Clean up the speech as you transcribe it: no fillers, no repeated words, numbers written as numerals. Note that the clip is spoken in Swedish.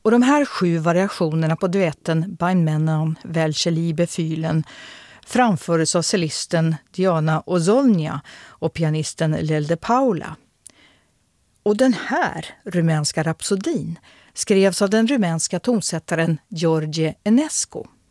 Och de här 7 variationerna på duetten Beim Männern welche Liebe fühlen framfördes av cellisten Diana Ozolnia och pianisten Lelde Paula. Och den här rumänska rapsodin skrevs av den rumänska tonsättaren George Enescu.